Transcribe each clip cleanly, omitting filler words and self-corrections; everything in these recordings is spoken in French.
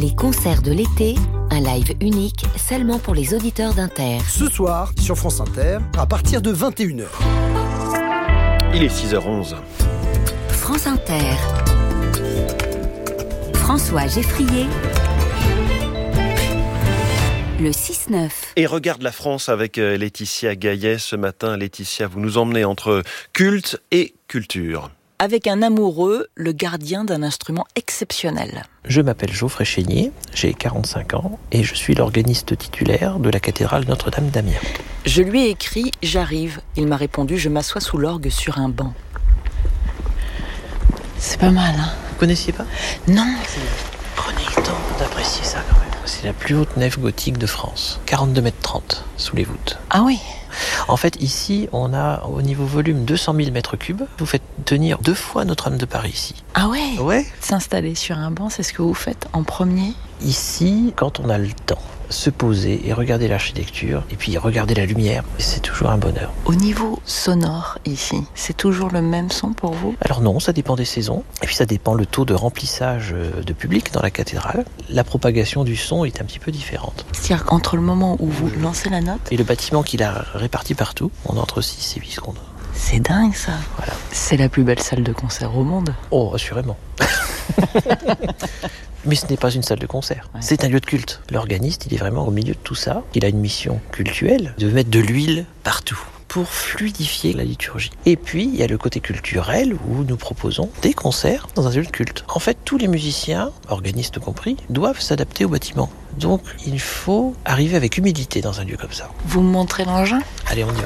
Les concerts de l'été, un live unique seulement pour les auditeurs d'Inter. Ce soir, sur France Inter, à partir de 21h. Il est 6h11. France Inter. François Geffrier. Le 6-9. Et regarde la France avec Laetitia Gaillet ce matin. Laetitia, vous nous emmenez entre culte et culture. Avec un amoureux, le gardien d'un instrument exceptionnel. Je m'appelle Geoffrey Chénier, j'ai 45 ans et je suis l'organiste titulaire de la cathédrale Notre-Dame d'Amiens. Je lui ai écrit « J'arrive ». Il m'a répondu « Je m'assois sous l'orgue sur un banc ». C'est pas mal, hein ? Vous connaissiez pas ? Non. Prenez le temps d'apprécier ça quand même. C'est la plus haute nef gothique de France. 42,30 m sous les voûtes. Ah oui. En fait, ici, on a au niveau volume 200 000 m3. Vous faites tenir 2 fois Notre-Dame de Paris ici. Ah ouais. Ouais. S'installer sur un banc, c'est ce que vous faites en premier ? Ici, quand on a le temps, se poser et regarder l'architecture, et puis regarder la lumière, c'est toujours un bonheur. Au niveau sonore, ici, c'est toujours le même son pour vous ? Alors non, ça dépend des saisons, et puis ça dépend le taux de remplissage de public dans la cathédrale. La propagation du son est un petit peu différente. C'est-à-dire qu'entre le moment où vous lancez la note... Et le bâtiment qu'il a réparti partout, on a entre 6 et 8 secondes. C'est dingue ça. Voilà. C'est la plus belle salle de concert au monde. Oh, assurément. Mais ce n'est pas une salle de concert, ouais. C'est un lieu de culte. L'organiste, il est vraiment au milieu de tout ça. Il a une mission cultuelle de mettre de l'huile partout pour fluidifier la liturgie. Et puis, il y a le côté culturel où nous proposons des concerts dans un lieu de culte. En fait, tous les musiciens, organistes compris, doivent s'adapter au bâtiment. Donc, il faut arriver avec humilité dans un lieu comme ça. Vous me montrez l'engin ? Allez, on y va.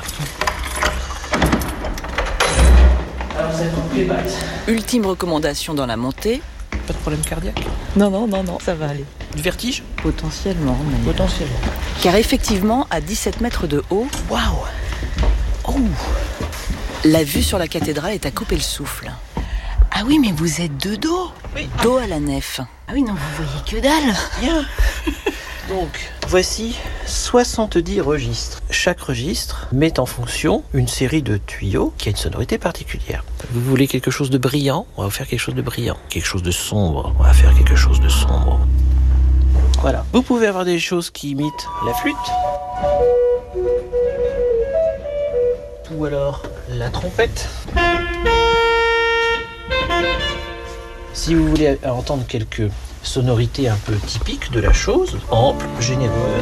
Alors, ça va être les bases. Ultime recommandation dans la montée. Pas de problème cardiaque ? Non, ça va aller. Du vertige ? Potentiellement, mais... Potentiellement. Car effectivement, à 17 mètres de haut... Waouh ! Oh ! La vue sur la cathédrale est à couper le souffle. Ah oui, mais vous êtes de dos. Oui. Dos à la nef. Ah oui, non, vous voyez que dalle. Bien. Donc, voici 70 registres. Chaque registre met en fonction une série de tuyaux qui a une sonorité particulière. Vous voulez quelque chose de brillant ? On va vous faire quelque chose de brillant. Quelque chose de sombre ? On va faire quelque chose de sombre. Voilà. Vous pouvez avoir des choses qui imitent la flûte. Ou alors la trompette. Si vous voulez entendre quelques sonorités un peu typiques de la chose, ample, généreuse.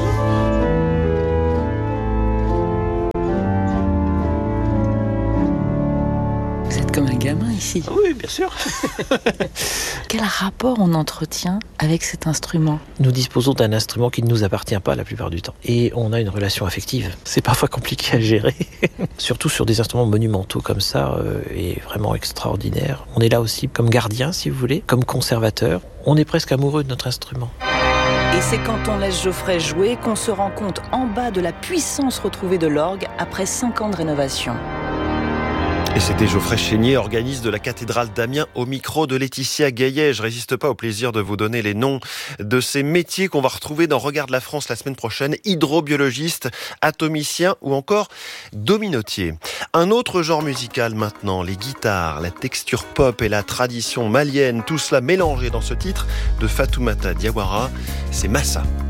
Vous êtes comme un gamin ici. Oui, bien sûr. Quel rapport on entretient avec cet instrument ? Nous disposons d'un instrument qui ne nous appartient pas la plupart du temps. Et on a une relation affective. C'est parfois compliqué à gérer. Surtout sur des instruments monumentaux comme ça, et vraiment extraordinaires. On est là aussi comme gardien, si vous voulez, comme conservateur. On est presque amoureux de notre instrument. Et c'est quand on laisse Geoffrey jouer qu'on se rend compte en bas de la puissance retrouvée de l'orgue après 5 ans de rénovation. Et c'était Geoffrey Chénier, organiste de la cathédrale d'Amiens, au micro de Laetitia Gaillet. Je résiste pas au plaisir de vous donner les noms de ces métiers qu'on va retrouver dans Regarde la France la semaine prochaine. Hydrobiologiste, atomicien ou encore dominotier. Un autre genre musical maintenant, les guitares, la texture pop et la tradition malienne, tout cela mélangé dans ce titre de Fatoumata Diawara, c'est Massa.